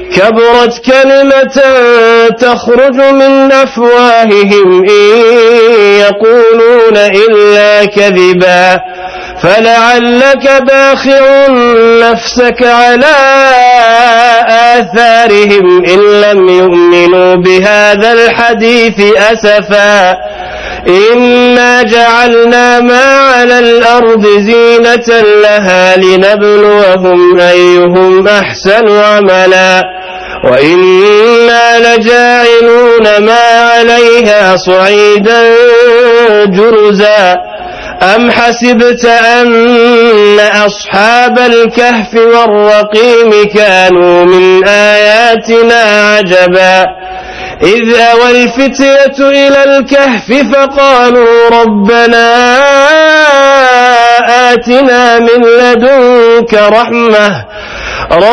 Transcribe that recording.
كبرت كلمة تخرج من أفواههم إن يقولون إلا كذبا فلعلك باخع نفسك على آثارهم إن لم يؤمنوا بهذا الحديث أسفا إنا جعلنا ما على الأرض زينة لها لنبلوهم أيهم أحسن عملا وإنا لجاعلون ما عليها صعيدا جرزا أم حسبت أن أصحاب الكهف والرقيم كانوا من آياتنا عجبا إذ أوى الفتية إلى الكهف فقالوا ربنا آتنا من لدنك رحمة